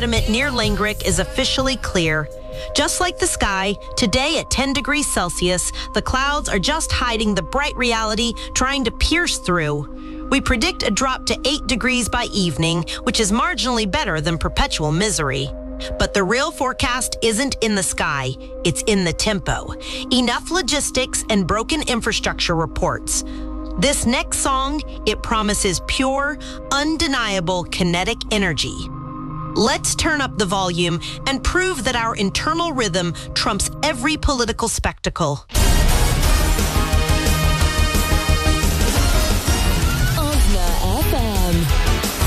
sediment near Langrick is officially clear. Just like the sky, today at 10 degrees Celsius, the clouds are just hiding the bright reality trying to pierce through. We predict a drop to 8 degrees by evening, which is marginally better than perpetual misery. But the real forecast isn't in the sky, it's in the tempo. Enough logistics and broken infrastructure reports. This next song, it promises pure, undeniable kinetic energy. Let's turn up the volume and prove that our internal rhythm trumps every political spectacle.